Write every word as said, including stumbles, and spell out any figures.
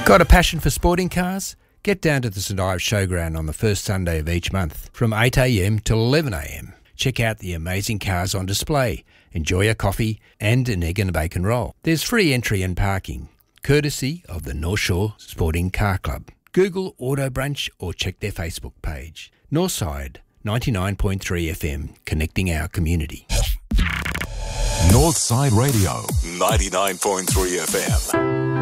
Got a passion for sporting cars? Get down to the St Ives Showground on the first Sunday of each month from eight a m till eleven a m. Check out the amazing cars on display, enjoy a coffee and an egg and a bacon roll. There's free entry and parking, courtesy of the North Shore Sporting Car Club. Google Auto Brunch or check their Facebook page. Northside ninety-nine point three F M, connecting our community. Northside Radio, ninety-nine point three F M.